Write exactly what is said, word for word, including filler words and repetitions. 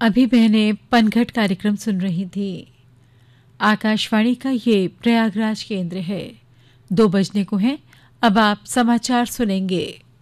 अभी बहनें पनघट कार्यक्रम सुन रही थी। आकाशवाणी का ये प्रयागराज केंद्र है। दो बजने को है। अब आप समाचार सुनेंगे।